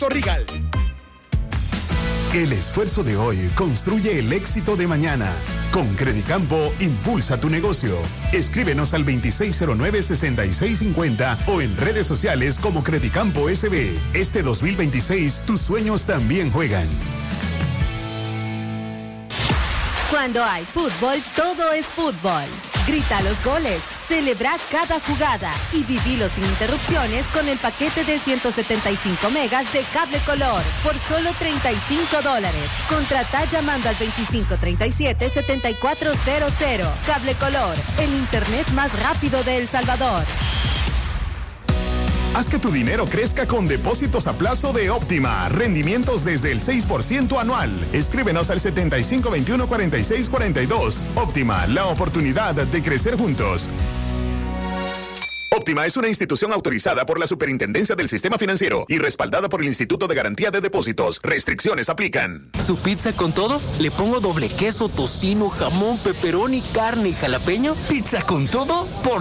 Torrigal. El esfuerzo de hoy construye el éxito de mañana. Con Credicampo, impulsa tu negocio. Escríbenos al 2609-6650 o en redes sociales como Credicampo SB. Este 2026, tus sueños también juegan. Cuando hay fútbol, todo es fútbol. Grita los goles, celebra cada jugada y vivilo sin interrupciones con el paquete de 175 megas de Cable Color por solo $35. Contrata llamando al 2537-7400. Cable Color, el internet más rápido de El Salvador. Haz que tu dinero crezca con depósitos a plazo de Óptima. Rendimientos desde el 6% anual. Escríbenos al 7521-4642. Óptima, la oportunidad de crecer juntos. Óptima es una institución autorizada por la Superintendencia del Sistema Financiero y respaldada por el Instituto de Garantía de Depósitos. Restricciones aplican. ¿Su pizza con todo? ¿Le pongo doble queso, tocino, jamón, pepperoni, carne y jalapeño? ¿Pizza con todo? Por